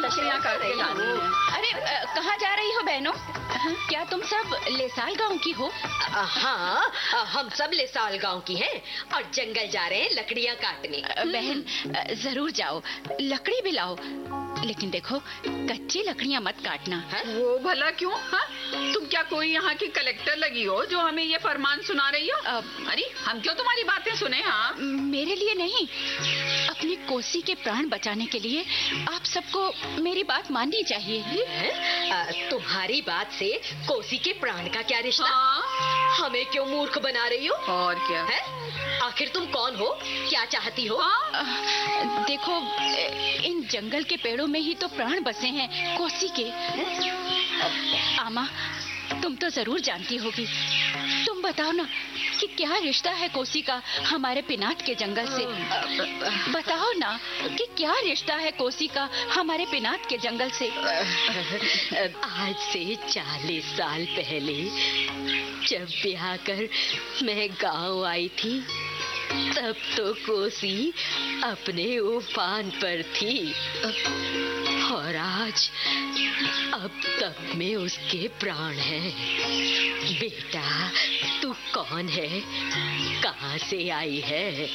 लकड़ियाँ काट के लानी है। अरे कहाँ जा रही हो बहनों? क्या तुम सब लेसाल गांव की हो? हाँ, हम सब लेसाल गांव की हैं और जंगल जा रहे हैं लकड़ियाँ काटने। बहन जरूर जाओ, लकड़ी भी लाओ, लेकिन देखो कच्ची लकड़ियाँ मत काटना। वो भला क्यों? तुम क्या कोई यहाँ की कलेक्टर लगी हो जो हमें ये फरमान सुना रही हो? अरे हम क्यों तुम्हारी बातें सुने? हाँ, मेरे लिए नहीं, अपनी कोसी के प्राण बचाने के लिए आप सबको मेरी बात माननी चाहिए। तुम्हारी बात से कोसी के प्राण का क्या रिश्ता? हमें क्यों मूर्ख बना रही हो? और क्या है? आखिर तुम कौन हो? क्या चाहती हो? देखो इन जंगल के पेड़ों में ही तो प्राण बसे हैं कोसी के। आमा तुम तो जरूर जानती होगी, तुम बताओ ना कि क्या रिश्ता है कोसी का हमारे पिनाट के जंगल से। बताओ ना कि क्या रिश्ता है कोसी का हमारे पिनाट के जंगल से। आज से 40 साल पहले जब ब्याह कर मैं गांव आई थी, तब तो कोसी अपने उफान पर थी और आज अब तक में उसके प्राण हैं। बेटा तू कौन है? कहाँ से आई है?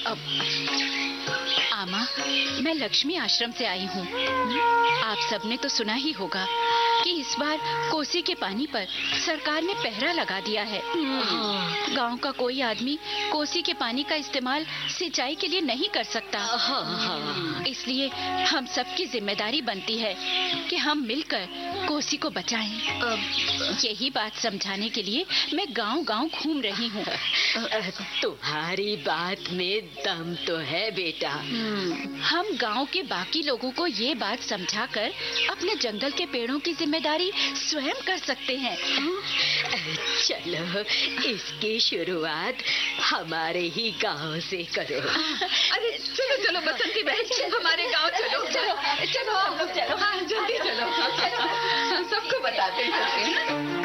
आमा मैं लक्ष्मी आश्रम से आई हूँ। आप सबने तो सुना ही होगा कि इस बार कोसी के पानी पर सरकार ने पहरा लगा दिया है। गांव का कोई आदमी कोसी के पानी का इस्तेमाल सिंचाई के लिए नहीं कर सकता। इसलिए हम सबकी जिम्मेदारी बनती है कि हम मिलकर कोसी को बचाएं। यही बात समझाने के लिए मैं गांव-गांव घूम रही हूँ। तुम्हारी बात में दम तो है बेटा। हम गांव के बाकी लोगों को ये बात समझाकर अपने जंगल के पेड़ों की जिम्मेदारी स्वयं कर सकते हैं। चलो इसकी शुरुआत हमारे ही गांव से करो। अरे चलो चलो बसंती बहन, हमारे गांव चलो। चलो चलो हम लोग चलो। हाँ जल्दी चलो, सबको बताते हैं।